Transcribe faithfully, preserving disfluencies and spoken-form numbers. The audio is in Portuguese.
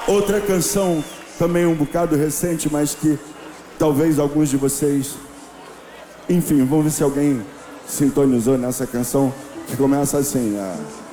Outra canção, também um bocado recente, mas que talvez alguns de vocês... Enfim, vamos ver se alguém sintonizou nessa canção, que começa assim... A...